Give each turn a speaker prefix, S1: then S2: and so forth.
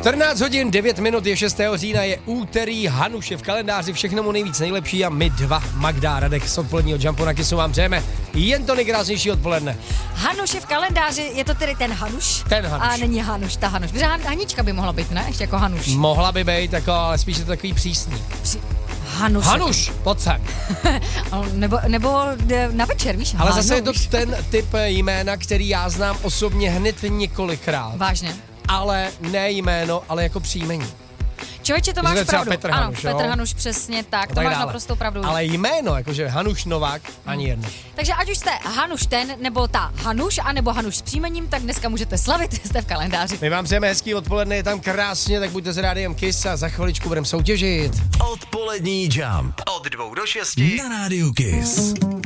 S1: 14 hodin, 9 minut, je 6. října, je úterý, Hanuš je v kalendáři, všechno mu nejvíc nejlepší a my dva, Magda a Radek z odpoledního Jumpu na Kissu vám přejeme jen to nejkrásnější odpoledne.
S2: Hanuš je v kalendáři, je to tedy ten Hanuš?
S1: Ten Hanuš.
S2: A není Hanuš, ta Hanuš. Protože Hanička by mohla být, ne? Ještě jako Hanuš.
S1: Mohla by být, jako, ale spíš je to takový přísný.
S2: Hanuš.
S1: Hanuš, pojď sem.
S2: nebo na večer, víš?
S1: Ale
S2: Hanuš.
S1: zase je to ten typ jména, který já znám osobně hned několikrát.
S2: Vážně?
S1: Ale ne jméno, ale jako příjmení.
S2: Člověče, to máš pravdu.
S1: Petr
S2: ano,
S1: Hanuš,
S2: Petr Hanuš, přesně tak, to máš naprostou pravdu.
S1: Ale jméno, jakože Hanuš Novák, ani jedno.
S2: Takže ať už jste Hanuš ten, nebo ta Hanuš, anebo Hanuš s příjmením, tak dneska můžete slavit, jste v kalendáři.
S1: My vám přejeme hezký odpoledne, je tam krásně, tak buďte s Rádiem Kiss a za chviličku budeme soutěžit.
S3: Odpolední Jump od 2 do 6 na Rádiu Kiss.